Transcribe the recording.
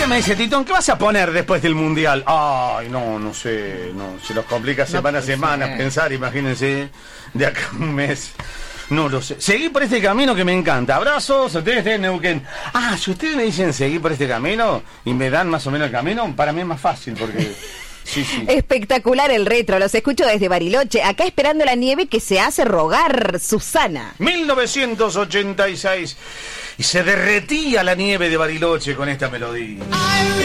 Usted me dice, Titón, ¿qué vas a poner después del Mundial? Ay, no sé, se los complica semana a semana pensar, imagínense, de acá a un mes. No lo sé. Seguí por este camino que me encanta. Abrazos, ustedes estén en Neuquén. Si ustedes me dicen seguir por este camino y me dan más o menos el camino, para mí es más fácil porque... Sí. Espectacular el retro, los escucho desde Bariloche, acá esperando la nieve que se hace rogar, Susana. 1986 y se derretía la nieve de Bariloche con esta melodía.